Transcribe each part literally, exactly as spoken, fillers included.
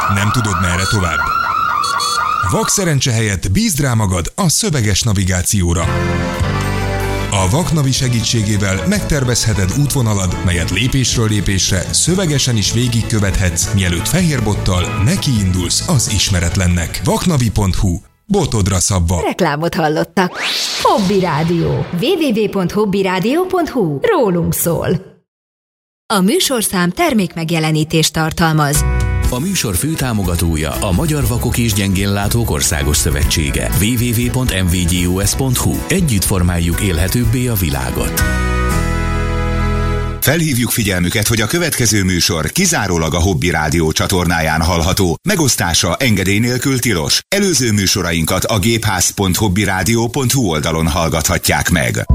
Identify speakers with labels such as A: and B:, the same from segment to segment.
A: Nem tudod, merre tovább? Vakszerencse helyett bízd rá magad a szöveges navigációra. A Vaknavi segítségével megtervezheted útvonalad, melyet lépésről lépésre szövegesen is végigkövethetsz, mielőtt fehérbottal nekiindulsz az ismeretlennek. vaknavi pont hu. Botodra szabva.
B: Reklámot hallottak. Hobby Rádió. double-u double-u double-u pont hobby rádió pont hu. Rólunk szól. A műsorszám termékmegjelenítést tartalmaz.
C: A műsor főtámogatója a Magyar Vakok és Gyengénlátók Országos Szövetsége. double-u double-u double-u pont em vé gé o es pont hu. Együtt formáljuk élhetőbbé a világot.
D: Felhívjuk figyelmüket, hogy a következő műsor kizárólag a Hobby Rádió csatornáján hallható. Megosztása engedély nélkül tilos. Előző műsorainkat a gépház pont hobby rádió pont hu oldalon hallgathatják meg.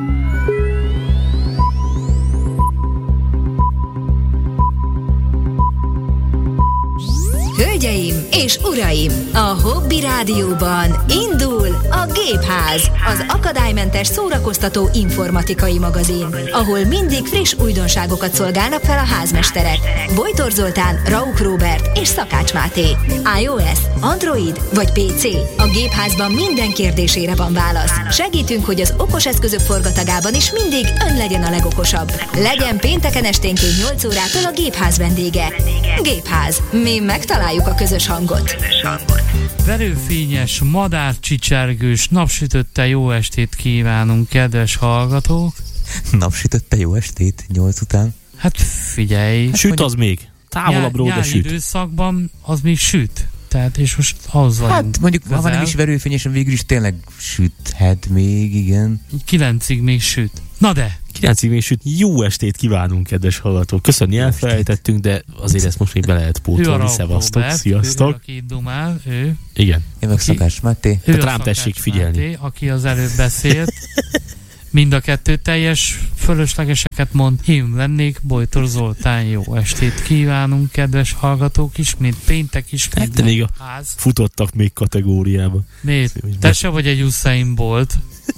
B: Hölgyeim és uraim, a Hobby Rádióban indul a Gépház, az akadálymentes szórakoztató informatikai magazin, ahol mindig friss újdonságokat szolgálnak fel a házmesterek. Bojtor Zoltán, Rauk Róbert és Szakács Máté. iOS, Android vagy pé cé? A Gépházban minden kérdésére van válasz. Segítünk, hogy az okos eszközök forgatagában is mindig ön legyen a legokosabb. Legyen pénteken esténként nyolc órától a Gépház vendége. Gépház. Mi megtaláljuk a közös hangot.
E: Verőfényes, madárcsicsergős, napsütötte jó estét kívánunk, kedves hallgatók.
F: Napsütötte jó estét nyolc után?
E: Hát figyelj. Hát
G: süt az még. Távolabbról, de süt.
E: Időszakban az még süt. Tehát, és most ahhoz vagyunk.
F: Hát mondjuk, közel. Ha van nem is verőfényesen, végül is tényleg süthet még, igen.
E: Kilencig még süt. Na de!
G: kilencig még süt. Jó estét kívánunk, kedves hallgatók. Köszönni, elfelejtettünk, de azért ezt most még be lehet pótolni. Szevasztok, sziasztok.
E: Ő, aki dumál, ő.
G: Igen.
F: Én meg Szakács Máté.
G: Tehát rám tessék figyelni.
E: Máté, aki az előbb beszélt. Mind a kettő teljes fölöslegeseket mond. Én lennék, Bojtor Zoltán. Jó estét kívánunk, kedves hallgatók, ismét péntek, ismét
G: hát, még a
E: ház.
G: Futottak még kategóriába.
E: Miért? Te se vagy egy Usain Bolt.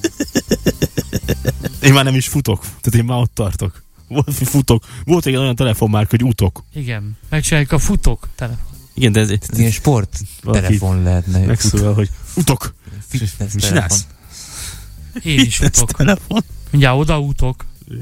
G: Én már nem is futok. Tehát én már ott tartok. Volt, futok. Volt egy olyan telefonmárk, hogy utok.
E: Igen. Megcsináljuk a futok telefon.
G: Igen, de ez egy
F: ilyen sport telefon lehetne.
G: Megszólal, hogy utok.
F: Fitness
G: mi csinálsz?
E: Én is futok. Mindjárt odautok.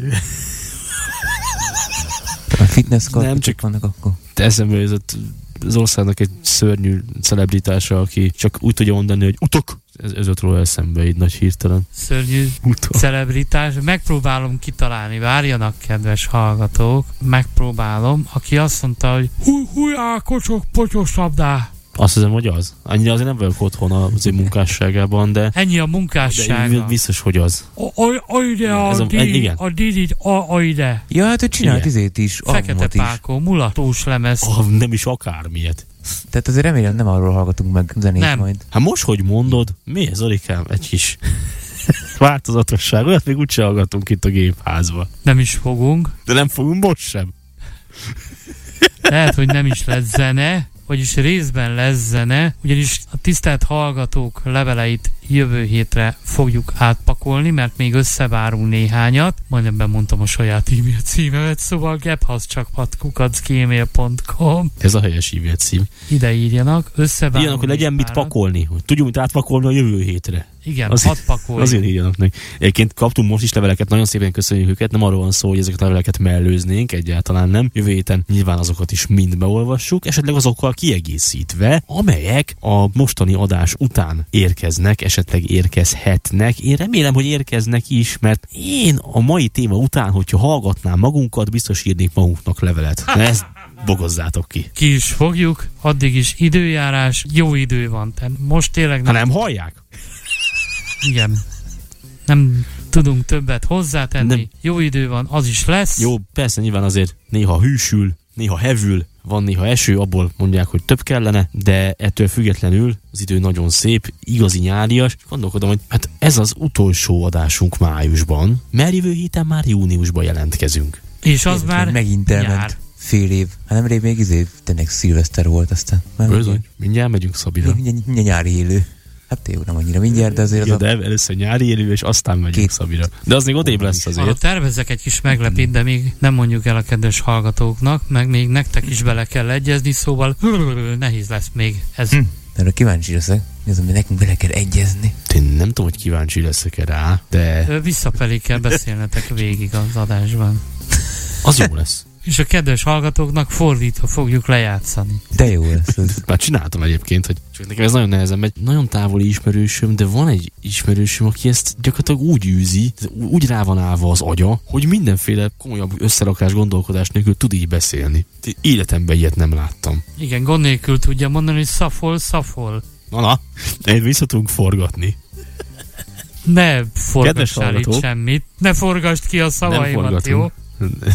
F: A fitness
G: nem csak
F: vannak akkor.
G: Te eszembe jutott az országnak egy szörnyű celebritása, aki csak úgy tudja mondani, hogy utok. Ez, ez ott róla eszembe, egy nagy hirtelen.
E: Szörnyű utok. Celebritás. Megpróbálom kitalálni, várjanak, kedves hallgatók. Megpróbálom, aki azt mondta, hogy hú, hújá, kocsok, potyos labdá.
G: Azt hiszem, hogy az. Annyira azért nem vagyok otthon az én munkásságában, de...
E: Ennyi a munkássága.
G: De biztos, hogy az.
E: A ide a Didi, a Didit, a ide.
F: Ja, hát ő csinált izét is,
E: Fekete Pákó, mulatós lemez.
G: Oh, nem is akármilyet.
F: Tehát azért remélem nem arról hallgatunk meg zenét
E: nem.
F: Majd.
G: Hát most, hogy mondod, mi ez, Orikám? Egy kis változatosság. Olyat még úgyse hallgatunk itt a Gépházba.
E: Nem is fogunk.
G: De nem fogunk most sem.
E: Lehet, hogy nem is lesz zene, vagyis részben lesz zene, ugyanis a tisztelt hallgatók leveleit jövő hétre fogjuk átpakolni, mert még összevárunk néhányat. Majdnem bemondtam a saját e-mail címemet, szóval gephaschakpat kukac gmail pont com.
G: Ez a helyes e-mail cím.
E: Ide írjanak, összevárunk.
G: Írjanak, hogy legyen mit pakolni, hogy tudjunk mit átpakolni a jövő hétre.
E: Igen,
G: azért,
E: hat pakolni.
G: Azért írjanak meg. Egyébként kaptunk most is leveleket, nagyon szépen köszönjük őket, nem arról van szó, hogy ezeket a leveleket mellőznénk, egyáltalán nem. Jövő héten nyilván azokat is mind beolvassuk, esetleg azokkal kiegészítve, amelyek a mostani adás után érkeznek, esetleg érkezhetnek. Én remélem, hogy érkeznek is, mert én a mai téma után, hogyha hallgatnám magunkat, biztos írnék magunknak levelet. Ne ezt bogozzátok ki.
E: Ki is fogjuk, addig is időjárás, jó idő van. Tehát most tényleg nem...
G: Ha nem hallják?
E: Igen. Nem tudunk többet hozzátenni.
G: Nem.
E: Jó idő van, az is lesz.
G: Jó, persze nyilván azért néha hűsül, néha hevül, van néha eső, abból mondják, hogy több kellene, de ettől függetlenül az idő nagyon szép, igazi nyárias. Gondolkodom, hogy hát ez az utolsó adásunk májusban, mert jövő héten már júniusban jelentkezünk.
E: És az már
F: megint elment fél év. Hát nemrég még izé, tényleg szilveszter volt aztán.
G: Bizony, mindjárt megyünk Szabira.
F: Mindjárt nyári élő. Hát jó, nem annyira mindjárt, de azért
G: Ja,
F: az
G: de először nyári élő, és aztán megyünk
F: Két-
G: Szabira. De az még odébb lesz
E: Arra
G: azért.
E: tervezek egy kis meglepít, de még nem mondjuk el a kedves hallgatóknak, meg még nektek is bele kell egyezni, szóval nehéz lesz még ez.
F: Hm. Erre kíváncsi leszek. Ez, ami nekünk bele kell egyezni.
G: Én nem tudom, hogy kíváncsi leszek rá, de
E: Ö, Visszafelé kell beszélnetek végig az adásban.
G: az jó lesz.
E: És a kedves hallgatóknak fordítva fogjuk lejátszani.
F: De jó lesz ez.
G: Már csináltam egyébként, hogy csak nekem ez nagyon nehezen megy. Nagyon távoli ismerősöm, de van egy ismerősöm, aki ezt gyakorlatilag úgy űzi, úgy rá van állva az agya, hogy mindenféle komolyabb összerakás gondolkodás nélkül tud így beszélni. Életemben ilyet nem láttam.
E: Igen, gond nélkül tudja mondani, hogy szafol, szafol.
G: Na, na, egy vissza tudunk forgatni.
E: Ne forgassál itt
G: hallgatók.
E: semmit. Ne forgasd ki a
G: Nem
E: szavaimat, jó?
G: forgatunk.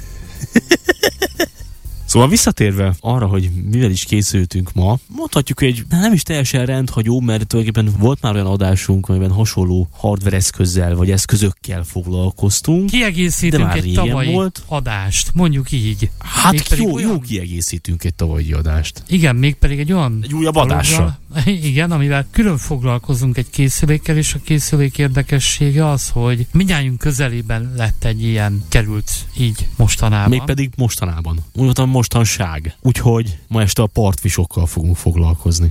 G: Szóval visszatérve arra, hogy mivel is készültünk ma, mondhatjuk, hogy egy nem is teljesen rendhagyó, mert tulajdonképpen volt már olyan adásunk, amiben hasonló hardware eszközzel vagy eszközökkel foglalkoztunk. De
E: Kiegészítünk
G: már
E: egy
G: régen
E: tavalyi
G: volt.
E: adást, mondjuk így.
G: Hát
E: Mégpedig
G: jó,
E: olyan-
G: jó kiegészítünk egy tavalyi adást.
E: Igen, mégpedig egy olyan
G: Egy újabb
E: dologgal-
G: adással.
E: Igen, amivel külön foglalkozunk egy készülékkel, és a készülék érdekessége az, hogy mindjárt közelében lett egy ilyen, került így mostanában.
G: Mégpedig mostanában. Úgy mondtam, mostanság. Úgyhogy ma este a partvisokkal fogunk foglalkozni.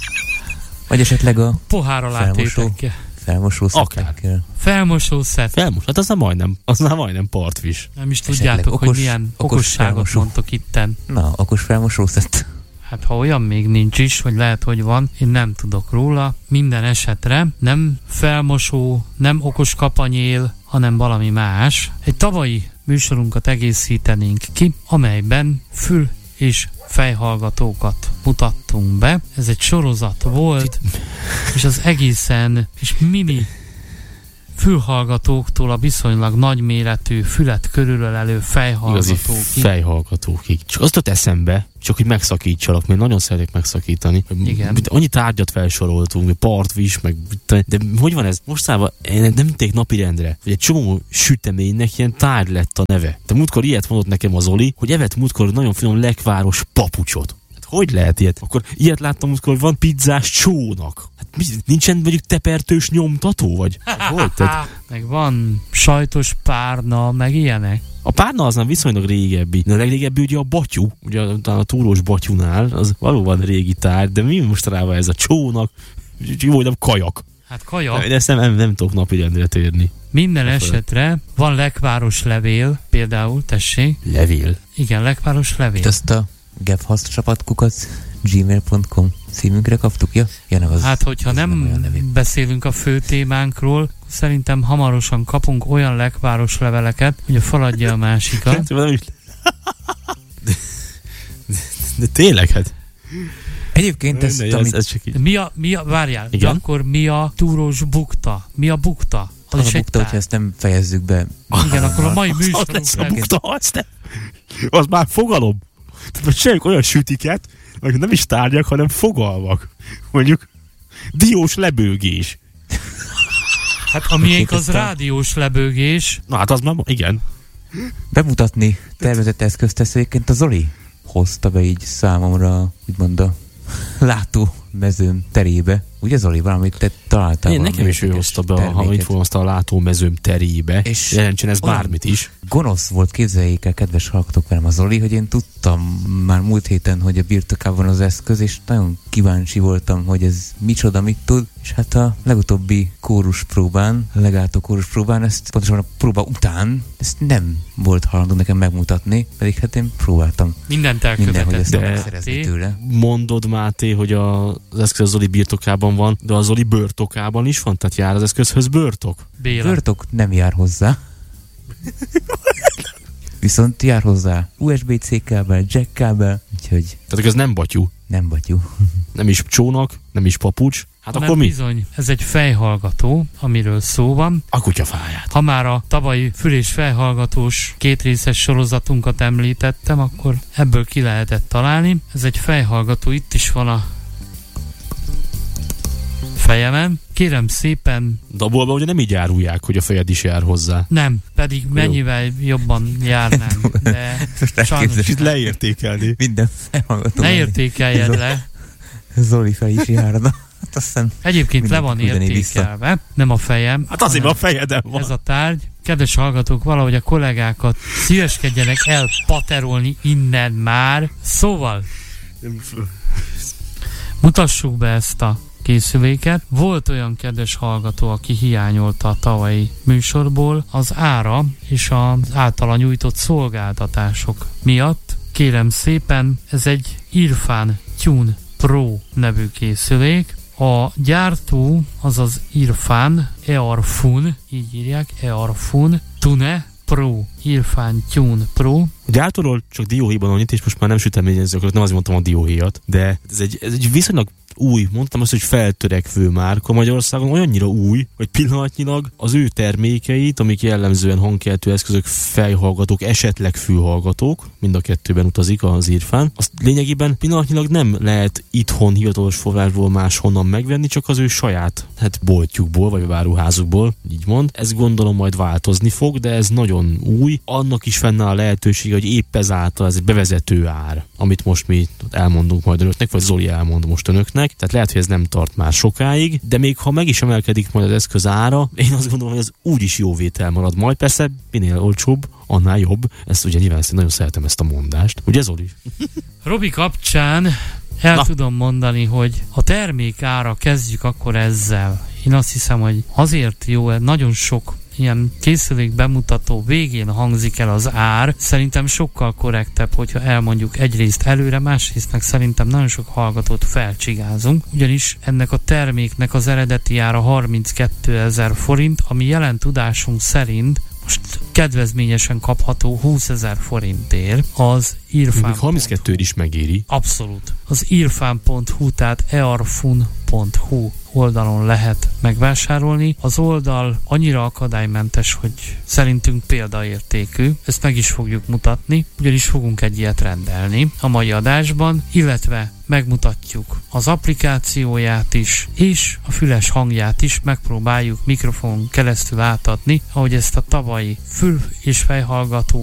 F: Vagy esetleg a
E: pohár alá
F: Felmosó.
E: tétekkel.
F: felmosó
G: Akár.
F: szettekkel.
E: Felmosó szett.
G: Felmos, hát az már majdnem, az már majdnem partvis.
E: Nem is
F: Esetleg
E: tudjátok,
F: okos-
E: hogy milyen
F: okos
E: okosságot
F: felmosó.
E: mondtok itten.
F: Na, okos felmosó szett.
E: Hát ha olyan még nincs is, vagy lehet, hogy van, én nem tudok róla. Minden esetre nem felmosó, nem okos kapanyél, hanem valami más. Egy tavalyi műsorunkat egészítenénk ki, amelyben fül és fejhallgatókat mutattunk be. Ez egy sorozat volt, és az egészen és mini fülhallgatóktól a viszonylag nagyméretű fület körülölelő
G: Igazi
E: fejhallgatókig.
G: fejhallgatókig. Csak azt jut eszembe, csak hogy megszakítsalak, mert nagyon szeretek megszakítani.
E: Igen.
G: Mit- Annyi tárgyat felsoroltunk, meg partvis, meg de, de hogy van ez? Mostában én nem tették napirendre, hogy egy csomó süteménynek ilyen tárgy lett a neve. De múltkor ilyet mondott nekem az Oli, hogy evett múltkor nagyon finom lekváros papucsot. Hát hogy lehet ilyet? Akkor ilyet láttam múltkor, hogy van pizzás csónak. Hát mi, nincsen mondjuk tepertős nyomtató, vagy? Hát hogy? Tehát
E: Meg van sajtos párna, meg ilyenek.
G: a párna az nem viszonylag régebbi. De a legrégebbi ugye a batyú, ugye talán a túrós batyúnál, az valóban régi tárgy, de mi mostanában ez a csónak, jó, nem kajak.
E: Hát kaja.
G: De ezt nem, nem, nem tudok napirendre térni.
E: Minden esetre van lekváros levél, például, tessék.
G: Levél.
E: Igen, lekváros levél.
F: Itt azt a gephasz-csapatkukac gmail pont com címünkre kaptuk, ja? Ja, nem, az,
E: Hát, hogyha
F: az
E: nem
F: olyan levél.
E: beszélünk a fő témánkról, szerintem hamarosan kapunk olyan lekváros leveleket, hogy a faladja a másikat.
G: Nem is... de, de, de tényleg, hát.
F: Egyébként ezt,
G: ez,
F: amit
G: ez csak
E: De
G: így.
E: mi a, mi a, várjál, de
G: Igen?
E: akkor mi a túrós bukta? Mi a bukta? Az
F: az
E: is
F: a
E: egy
F: bukta, hogyha
E: tárgy.
F: ezt nem fejezzük be.
E: Igen, akkor a mai
G: Az, az
E: műsorunk
G: lesz a
E: lesz.
G: bukta, az nem. Az már fogalom. Tehát csináljuk olyan sütiket, amik nem is tárgyak, hanem fogalmak. Mondjuk diós lebőgés.
E: Hát a miénk az
F: Aztán-
E: rádiós lebőgés.
G: Na hát az már, igen.
F: Bemutatni tervezett eszközt ezt egyébként a Zoli hozta be így számomra, úgymond a látómezőm terébe. Ugye Zoli, valamit te találtál?
G: Én
F: valami
G: nekem is ő
F: érdekes
G: hozta be, a, ha
F: terméket.
G: itt hozta a látómezőm terébe,
F: És
G: és jelentsen ez
F: olyan-
G: bármit is.
F: Gonosz volt, képzeljék el, kedves hallgatók velem a Zoli, hogy én tudtam már múlt héten, hogy a birtokában van az eszköz, és nagyon kíváncsi voltam, hogy ez micsoda, mit tud, és hát a legutóbbi kórus próbán, a legáltó kórus próbán, ezt pontosan a próba után, ezt nem volt hajlandó nekem megmutatni, pedig hát én próbáltam
E: Mindent
F: minden, hogy ezt
E: elkövetett.
G: De-
F: megszerezni tőle.
G: Mondod, Máté, hogy a, az eszköz a Zoli birtokában van, de a Zoli bőrtokában is van, tehát jár az eszközhöz bőrtok?
E: Béla.
F: Vörtok nem jár hozzá. Viszont jár hozzá u es bé cé kábel, jack kábel, úgyhogy
G: Tehát ez nem batyú,
F: nem batyú.
G: nem is csónak, nem is papucs. Hát
E: Hanem
G: akkor mi?
E: bizony, ez egy fejhallgató, amiről szó van.
G: A kutyafáját.
E: Ha már a tavalyi fül- és fejhallgatós kétrészes sorozatunkat említettem, akkor ebből ki lehetett találni. Ez egy fejhallgató, itt is van a fejemen. Kérem szépen,
G: Dabolban ugye nem így árulják, hogy a fejed is jár hozzá.
E: nem, pedig mennyivel jobban járnám, de sajnos
G: Itt leértékelni.
F: Minden felhallgató.
E: ne értékeljed le.
F: Zoli fel is járna. Hát aztán
E: Egyébként le van értékelve, vissza. Nem a fejem.
G: Hát azért a fejedem van.
E: Ez a tárgy. Kedves hallgatók, valahogy a kollégákat szíveskedjenek el paterolni innen már. Szóval mutassuk be ezt a készüléket. Volt olyan kedves hallgató, aki hiányolta a tavalyi műsorból az ára és az általa nyújtott szolgáltatások miatt. Kérem szépen, ez egy Irfan Tune Pro nevű készülék. A gyártó az az Irfan Earphone, így írják, Earphone Tune Pro, Irfan Tune Pro.
G: A gyártóról csak dióhéjban annyit, és most már nem süteményezők, nem azért mondtam a dióhéjat, de ez egy, ez egy viszonylag új, mondtam azt, hogy feltörekvő márka Magyarországon, olyannyira új, hogy pillanatnyilag az ő termékeit, amik jellemzően hangkeltő eszközök, fejhallgatók, esetleg fülhallgatók, mind a kettőben utazik az Irfan, azt lényegében pillanatnyilag nem lehet itthon hivatalos forrásból máshonnan megvenni, csak az ő saját, hát boltjukból, vagy a áruházukból, így mond. Ez gondolom majd változni fog, de ez nagyon új. Annak is fennáll a lehetőség, hogy épp ezáltal ez egy bevezető ár, amit most mi elmondunk majd önöknek, vagy Zoli elmond most önöknek. Tehát lehet, hogy ez nem tart már sokáig, de még ha meg is emelkedik majd az eszköz ára, én azt gondolom, hogy ez úgyis jó vétel marad majd. Persze, minél olcsóbb, annál jobb. Ezt ugye nyilván nagyon szeretem ezt a mondást. Ugye, Zoli?
E: Robi kapcsán el
G: Na.
E: tudom mondani, hogy a termék ára, kezdjük akkor ezzel. Én azt hiszem, hogy azért jó, nagyon sok ilyen készülék bemutató végén hangzik el az ár. Szerintem sokkal korrektebb, hogyha elmondjuk egyrészt előre, másrészt meg szerintem nagyon sok hallgatót felcsigázunk, ugyanis ennek a terméknek az eredeti ára harminckétezer forint, ami jelen tudásunk szerint most kedvezményesen kapható húszezer forintért az Irfan.
G: Még harminckettő is megéri.
E: Abszolút. Az irfan pont hu, tehát earphone pont hu oldalon lehet megvásárolni. Az oldal annyira akadálymentes, hogy szerintünk példaértékű. Ezt meg is fogjuk mutatni, ugyanis fogunk egy ilyet rendelni a mai adásban, illetve megmutatjuk az applikációját is, és a füles hangját is megpróbáljuk mikrofonon keresztül átadni, ahogy ezt a tavalyi fül- és fejhallgató